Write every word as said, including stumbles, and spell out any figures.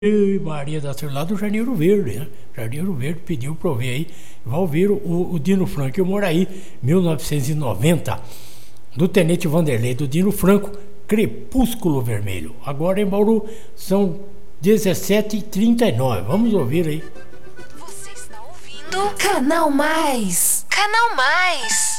Ei, Maria da Silva, lá do Jardim Ouro Verde, né? Jardim Ouro Verde pediu para eu ver aí. Vai ouvir o, o Dino Franco, eu moro aí, mil novecentos e noventa, do Tenente Vanderlei, do Dino Franco, Crepúsculo Vermelho. Agora em Bauru são dezessete e trinta e nove. Vamos ouvir aí. Você está ouvindo Canal Mais. Canal Mais.